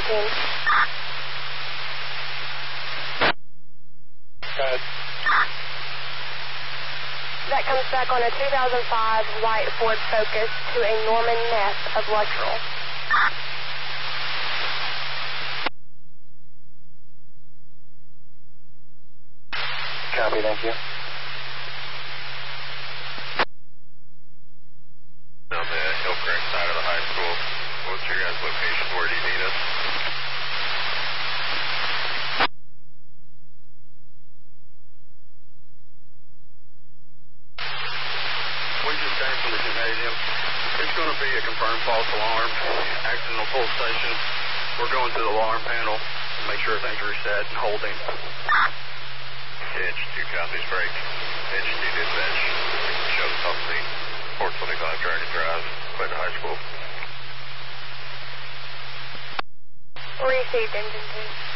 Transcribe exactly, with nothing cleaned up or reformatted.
seventeen. Good. That comes back on a two thousand five white Ford Focus to a Norman Neff of Luttrell. Copy, thank you. On the Hillcrest side of the high school. What's your guys' location? Where do you need us? We just came from the gymnasium. It's going to be a confirmed false alarm. Accidental pull station. We're going to the alarm panel to make sure things are reset and holding. Edge two copies break. Edge two dispatch. Show us off the four twenty-five Trinity Drive, Clayton High School. Received engine two.